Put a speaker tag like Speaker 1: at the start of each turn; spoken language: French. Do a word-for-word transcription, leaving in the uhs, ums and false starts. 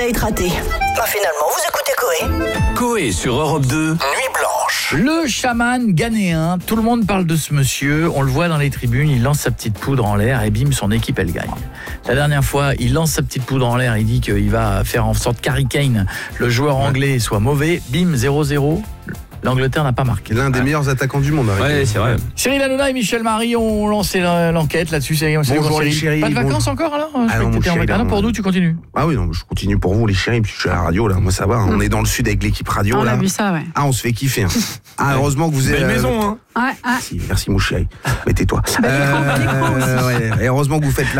Speaker 1: réhydrater. Bah finalement, vous écoutez Coé.
Speaker 2: Coé sur Europe deux, Nuit Blanche.
Speaker 3: Le chaman ghanéen, tout le monde parle de ce monsieur, on le voit dans les tribunes, il lance sa petite poudre en l'air et bim, son équipe elle gagne. La dernière fois, il lance sa petite poudre en l'air, il dit qu'il va faire en sorte qu'Harry Kane, le joueur anglais, soit mauvais, bim, zéro zéro. L'Angleterre n'a pas marqué.
Speaker 4: L'un des
Speaker 3: ouais.
Speaker 4: meilleurs attaquants du monde.
Speaker 2: Ouais, c'est vrai.
Speaker 3: Cyril Hanouna et Michel Marie ont lancé l'enquête là-dessus. C'est, c'est
Speaker 4: Bonjour les chéris.
Speaker 3: Pas de vacances
Speaker 4: bon...
Speaker 3: encore alors?
Speaker 4: Ah non, mon chéri,
Speaker 3: ah non, pour nous, tu continues.
Speaker 4: Ah oui, non, je continue pour vous les chéris, puis je suis à la radio là, moi ça va. Hein. On est dans le sud avec l'équipe radio
Speaker 5: on
Speaker 4: là.
Speaker 5: On a vu ça, ouais.
Speaker 4: Ah, on se fait kiffer. Hein. Ah, heureusement que vous êtes.
Speaker 2: Belle maison, hein.
Speaker 5: Ouais, ouais.
Speaker 4: Merci, merci mon chéri. Mais tais-toi.
Speaker 5: Bah, l'écran, l'écran aussi.
Speaker 4: ouais, et heureusement que vous faites